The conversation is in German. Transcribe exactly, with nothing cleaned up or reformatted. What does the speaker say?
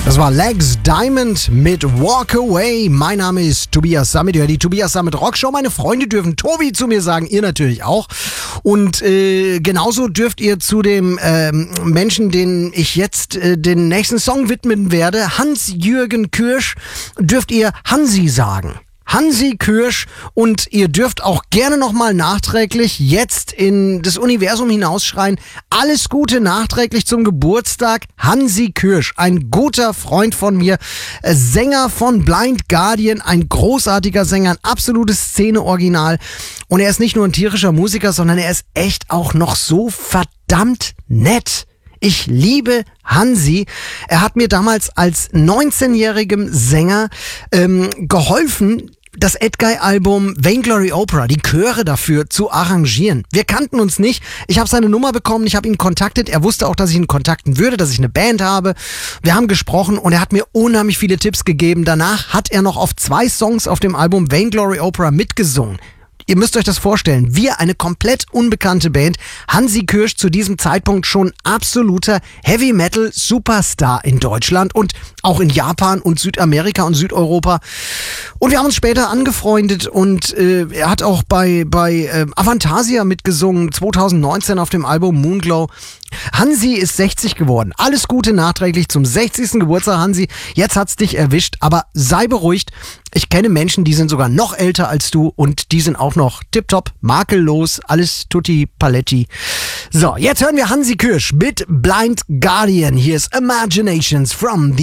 Das war Legs Diamond mit Walk Away. Mein Name ist Tobias Sammet. Ja, die Tobias Sammet Rockshow. Meine Freunde dürfen Tobi zu mir sagen, ihr natürlich auch. Und äh, genauso dürft ihr zu dem ähm, Menschen, den ich jetzt äh, den nächsten Song widmen werde, Hans-Jürgen Kürsch, dürft ihr Hansi sagen. Hansi Kürsch, und ihr dürft auch gerne nochmal nachträglich jetzt in das Universum hinausschreien, alles Gute nachträglich zum Geburtstag, Hansi Kürsch, ein guter Freund von mir, äh, Sänger von Blind Guardian, ein großartiger Sänger, ein absolutes Szene-Original, und er ist nicht nur ein tierischer Musiker, sondern er ist echt auch noch so verdammt nett. Ich liebe Hansi. Er hat mir damals als neunzehnjährigem Sänger ähm, geholfen, das Edguy-Album Vainglory Opera, die Chöre dafür zu arrangieren. Wir kannten uns nicht. Ich habe seine Nummer bekommen, ich habe ihn kontaktet. Er wusste auch, dass ich ihn kontakten würde, dass ich eine Band habe. Wir haben gesprochen und er hat mir unheimlich viele Tipps gegeben. Danach hat er noch auf zwei Songs auf dem Album Vainglory Opera mitgesungen. Ihr müsst euch das vorstellen, wir, eine komplett unbekannte Band, Hansi Kürsch zu diesem Zeitpunkt schon absoluter Heavy-Metal-Superstar in Deutschland und auch in Japan und Südamerika und Südeuropa. Und wir haben uns später angefreundet, und äh, er hat auch bei, bei äh, Avantasia mitgesungen, zwanzig neunzehn auf dem Album Moonglow. Hansi ist sechzig geworden. Alles Gute nachträglich zum sechzigsten Geburtstag, Hansi. Jetzt hat's dich erwischt, aber sei beruhigt. Ich kenne Menschen, die sind sogar noch älter als du, und die sind auch noch tipptopp, makellos, alles tutti paletti. So, jetzt hören wir Hansi Kürsch mit Blind Guardian. Hier ist Imaginations from the